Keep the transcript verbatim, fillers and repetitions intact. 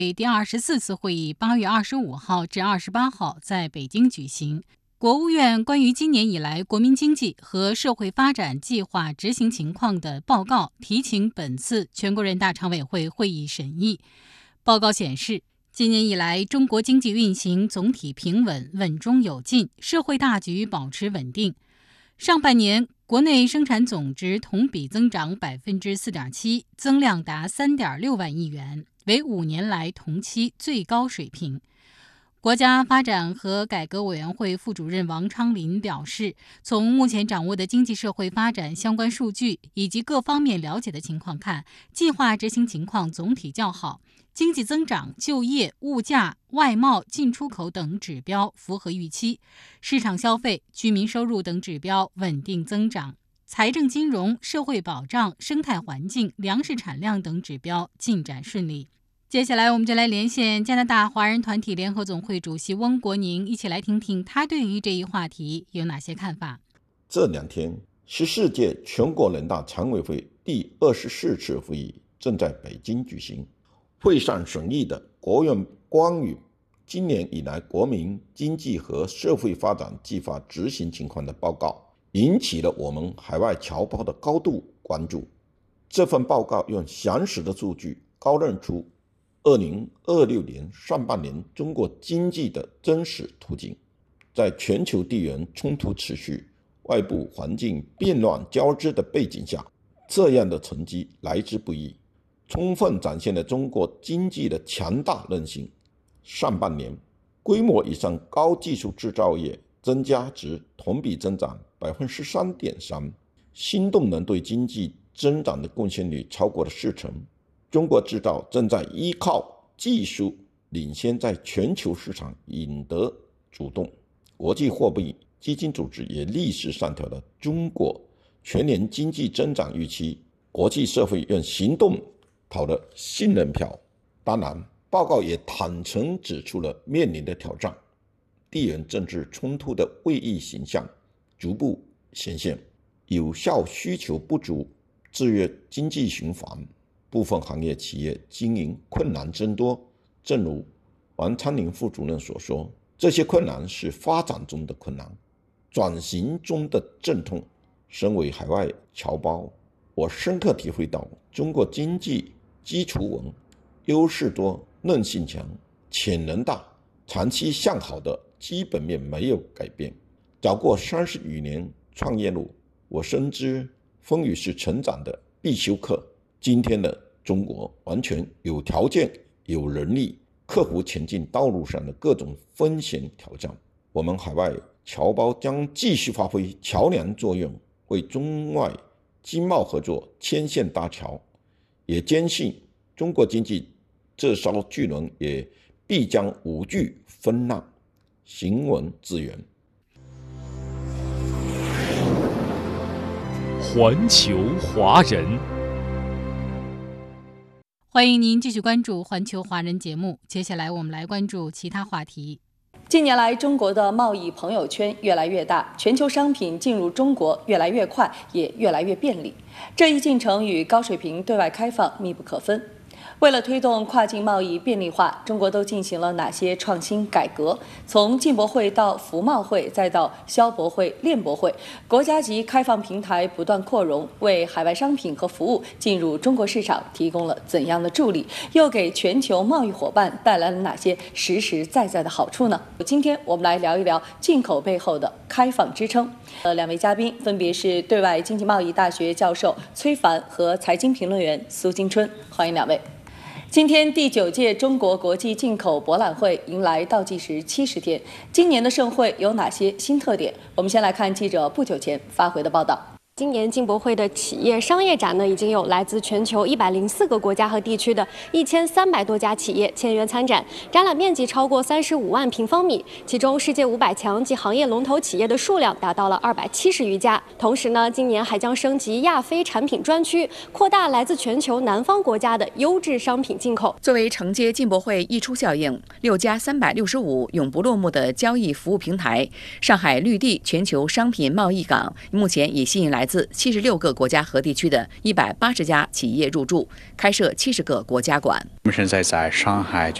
第二十四次会议八月二十五号至二十八号在北京举行。国务院关于今年以来国民经济和社会发展计划执行情况的报告提请本次全国人大常委会会议审议。报告显示，今年以来中国经济运行总体平稳，稳中有进，社会大局保持稳定。上半年国内生产总值同比增长 百分之四点七， 增量达 三点六万亿元，为五年来同期最高水平。国家发展和改革委员会副主任王昌林表示，从目前掌握的经济社会发展相关数据以及各方面了解的情况看，计划执行情况总体较好，经济增长、就业、物价、外贸、进出口等指标符合预期，市场消费、居民收入等指标稳定增长，财政金融、社会保障、生态环境、粮食产量等指标进展顺利。接下来我们就来连线加拿大华人团体联合总会主席翁国宁，一起来听听他对于这一话题有哪些看法。 这两天，十四届全国人大常委会第二十四次会议正在北京举行。会上审议的国务院关于今年以来国民经济和社会发展计划执行情况的报告，引起了我们海外侨胞的高度关注。这份报告用详实的数据高认出二零二六年上半年中国经济的真实图景。在全球地缘冲突持续、外部环境变乱交织的背景下，这样的成绩来之不易，充分展现了中国经济的强大韧性。上半年，规模以上高技术制造业增加值同比增长 百分之十三点三， 新动能对经济增长的贡献率超过了四成。中国制造正在依靠技术领先，在全球市场赢得主动。国际货币基金组织也逆势上调了中国全年经济增长预期，国际社会用行动投了信任票。当然，报告也坦诚指出了面临的挑战，地缘政治冲突的位异形象逐步显现，有效需求不足制约经济循环，部分行业企业经营困难增多。正如王昌林副主任所说，这些困难是发展中的困难，转型中的阵痛。身为海外侨胞，我深刻体会到中国经济基础稳，优势多，韧性强，潜能大，长期向好的基本面没有改变。走过三十余年创业路，我深知风雨是成长的必修课。今天的中国完全有条件、有能力克服前进道路上的各种风险挑战。我们海外侨胞将继续发挥桥梁作用，为中外经贸合作牵线搭桥。也坚信中国经济这艘巨轮也必将无惧风浪，行稳致远。 环球华人， 欢迎您继续关注环球华人节目。接下来我们来关注其他话题。 近年来，中国的贸易朋友圈越来越大，全球商品进入中国越来越快，也越来越便利。这一进程与高水平对外开放密不可分。为了推动跨境贸易便利化，中国都进行了哪些创新改革？从进博会到服贸会，再到消博会、链博会，国家级开放平台不断扩容，为海外商品和服务进入中国市场提供了怎样的助力？又给全球贸易伙伴带来了哪些实实在在的好处呢？今天我们来聊一聊进口背后的开放支撑。呃，两位嘉宾分别是对外经济贸易大学教授崔凡和财经评论员苏金春，欢迎两位。今天第九届中国国际进口博览会迎来倒计时七十天，今年的盛会有哪些新特点？我们先来看记者不久前发回的报道。 今年进博会的企业商业展呢，已经有来自全球一百零四个国家和地区的一千三百多家企业签约参展，展览面积超过三十五万平方米，其中世界五百强及行业龙头企业的数量达到了二百七十余家。同时呢，今年还将升级亚非产品专区，扩大来自全球南方国家的优质商品进口。 作为承接进博会溢出效应，六加三百六十五永不落幕的交易服务平台，上海绿地全球商品贸易港目前已吸引来自自七十六个国家和地区的一百八十家企业入驻，开设七十个国家馆。 我们现在在上海